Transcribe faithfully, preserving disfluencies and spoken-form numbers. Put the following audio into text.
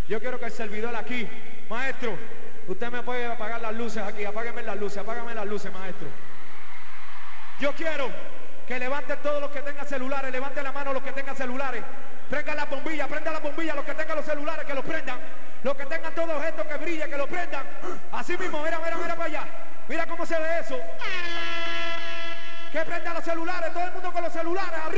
Yo quiero que el servidor aquí, maestro, usted me puede apagar las luces aquí, apágueme las luces, apágame las luces, maestro. Yo quiero que levanten todos los que tengan celulares, levanten la mano los que tengan celulares, prendan las bombillas, prendan las bombillas, los que tengan los celulares, que los prendan, los que tengan todos estos que brille, que los prendan. Así mismo, mira, mira, mira para allá, mira cómo se ve eso. Que prendan los celulares, todo el mundo con los celulares, arriba.